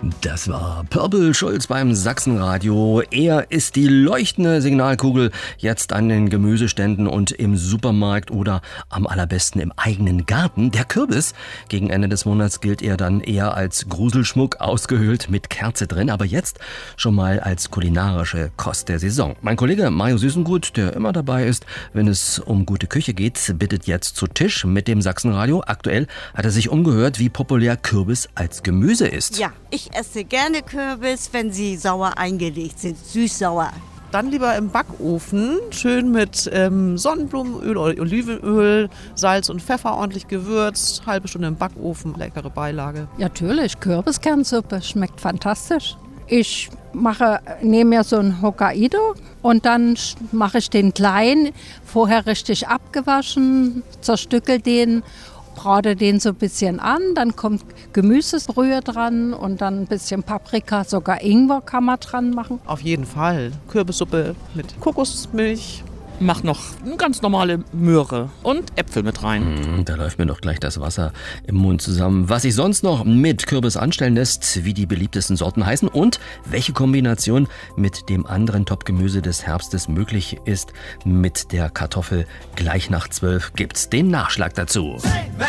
Das war Purple Schulz beim Sachsenradio. Er ist die leuchtende Signalkugel jetzt an den Gemüseständen und im Supermarkt oder am allerbesten im eigenen Garten. Der Kürbis. Gegen Ende des Monats gilt er dann eher als Gruselschmuck, ausgehöhlt mit Kerze drin, aber jetzt schon mal als kulinarische Kost der Saison. Mein Kollege Mario Süßengut, der immer dabei ist, wenn es um gute Küche geht, bittet jetzt zu Tisch mit dem Sachsenradio. Aktuell hat er sich umgehört, wie populär Kürbis als Gemüse ist. Ja, ich esse gerne Kürbis, wenn sie sauer eingelegt sind, süß-sauer. Dann lieber im Backofen, schön mit Sonnenblumenöl oder Olivenöl, Salz und Pfeffer ordentlich gewürzt, halbe Stunde im Backofen, leckere Beilage. Natürlich, Kürbiskernsuppe schmeckt fantastisch. Ich nehme mir so ein Hokkaido und dann mache ich den klein, vorher richtig abgewaschen, zerstückel den, brate den so ein bisschen an, dann kommt Gemüsebrühe dran und dann ein bisschen Paprika, sogar Ingwer kann man dran machen. Auf jeden Fall. Kürbissuppe mit Kokosmilch. Mach noch eine ganz normale Möhre und Äpfel mit rein. Da läuft mir doch gleich das Wasser im Mund zusammen. Was sich sonst noch mit Kürbis anstellen lässt, wie die beliebtesten Sorten heißen und welche Kombination mit dem anderen Topgemüse des Herbstes möglich ist, mit der Kartoffel gleich nach 12 gibt's den Nachschlag dazu.